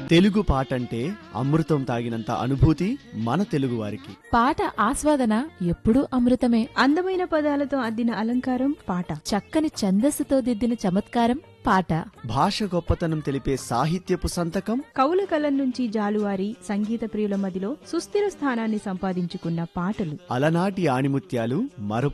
తెలుగు పాటంటే అమృతం తాగినంత అనుభూతి మన తెలుగువారికి. పాట ఆస్వాదన ఎప్పుడూ అమృతమే. అందమైన పదాలతో అద్దిన అలంకారం పాట, చక్కని ఛందస్సుతో దిద్దిన చమత్కారం పాట. భాష గొప్పతనం తెలిపే సాహిత్యపు సంతకం కవుల కలం నుంచి జాలువారి సంగీత ప్రియుల మదిలో సుస్థిర స్థానాన్ని సంపాదించుకున్న పాటలు. అలనాటి ఆణిముత్యాలు,